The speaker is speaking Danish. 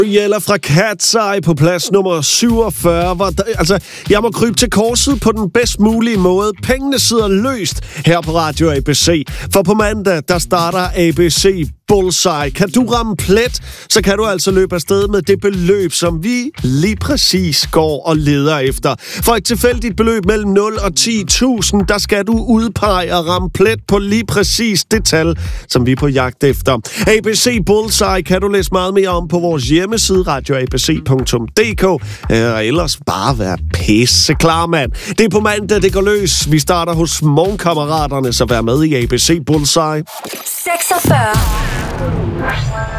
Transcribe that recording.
Jella fra Cat's Eye på plads nummer 47. Jeg må krybe til korset på den bedst mulige måde. Pengene sidder løst her på Radio ABC. For på mandag, der starter ABC Bullseye. Kan du ramme plet, så kan du altså løbe afsted med det beløb, som vi lige præcis går og leder efter. For et tilfældigt beløb mellem 0 og 10.000, der skal du udpege og ramme plet på lige præcis det tal, som vi er på jagt efter. ABC Bullseye kan du læse meget mere om på vores hjemmeside radioabc.dk. Ellers bare være pisse klar, mand. Det er på mandag, det går løs. Vi starter hos morgenkammeraterne, så vær med i ABC Bullseye. 46.